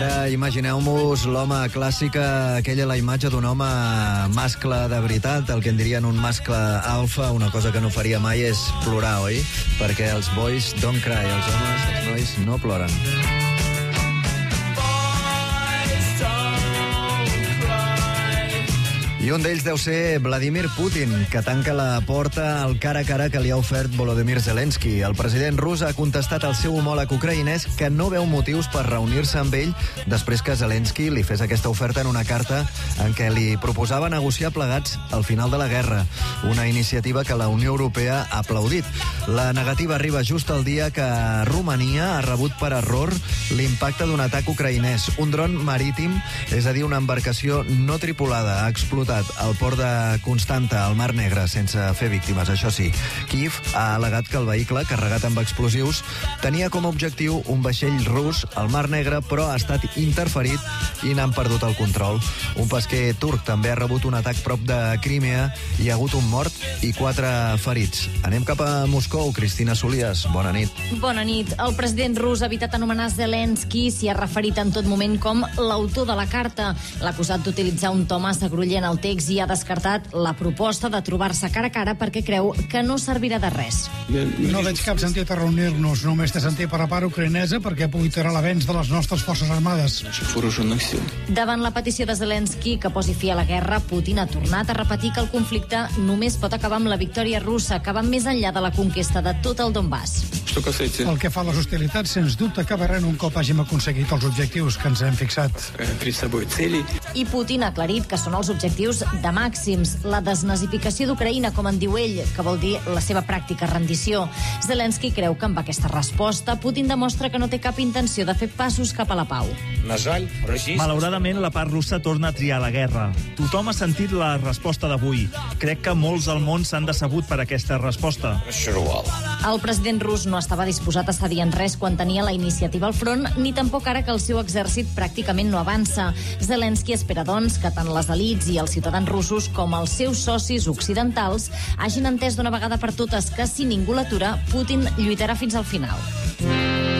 Imagineu-vos l'home clàssica, aquella la imatge d'un home mascle de veritat, el que en dirien un mascle alfa, una cosa que no faria mai és plorar, oi? Perquè els boys don't cry, els homes, els nois no ploren. I un d'ells deu ser Vladimir Putin, que tanca la porta al cara a cara que li ha ofert Volodymyr Zelensky. El president rus ha contestat al seu homòleg ucraïnès que no veu motius per reunir-se amb ell després que Zelensky li fes aquesta oferta en una carta en què li proposava negociar plegats al final de la guerra, una iniciativa que la Unió Europea ha aplaudit. La negativa arriba just el dia que Romania ha rebut per error l'impacte d'un atac ucraïnès. Un dron marítim, és a dir, una embarcació no tripulada, ha explotat al port de Constanta, al Mar Negre, sense fer víctimes, això sí. Kiev ha al·legat que el vehicle, carregat amb explosius, tenia com a objectiu un vaixell rus al Mar Negre, però ha estat interferit i n'han perdut el control. Un pesquer turc també ha rebut un atac prop de Crimea, hi ha hagut un mort i 4 ferits. Anem cap a Moscou. Cristina Solias, bona nit. Bona nit. El president rus ha evitat anomenar Zelensky, s'hi ha referit en tot moment com l'autor de la carta. L'ha acusat d'utilitzar un to massa groller en el text i ha descartat la proposta de trobar-se cara a cara perquè creu que no servirà de res. No veig cap sentit a reunir-nos, només té sentit per la part ucraïnesa perquè apuntarà l'avenç de les nostres forces armades. Davant la petició de Zelensky que posi fi a la guerra, Putin ha tornat a repetir que el conflicte només pot acabar amb la victòria russa, que va més enllà de la conquesta de tot el Donbass. El que fa a les hostilitats, sens dubte, acabaran un cop hàgim aconseguit els objectius que ens hem fixat. I Putin ha aclarit que són els objectius de màxims, la desnazificació d'Ucraïna, com en diu ell, que vol dir la seva pràctica rendició. Zelensky creu que amb aquesta resposta Putin demostra que no té cap intenció de fer passos cap a la pau. Malauradament, la part russa torna a triar la guerra. Tothom ha sentit la resposta d'avui. Crec que molts al món s'han decebut per aquesta resposta. El president rus no estava disposat a cedir en res quan tenia la iniciativa al front, ni tampoc ara que el seu exèrcit pràcticament no avança. Zelensky espera, doncs, que tant les elits i els ciutadans russos com els seus socis occidentals hagin entès d'una vegada per totes que si ningú l'atura, Putin lluitarà fins al final.